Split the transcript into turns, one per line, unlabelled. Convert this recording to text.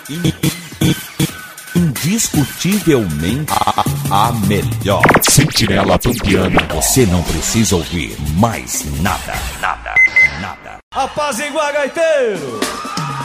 Indiscutivelmente a melhor.
Sentinela Pampiana.
Você não precisa ouvir mais nada.
Apaziguar, gaiteiro!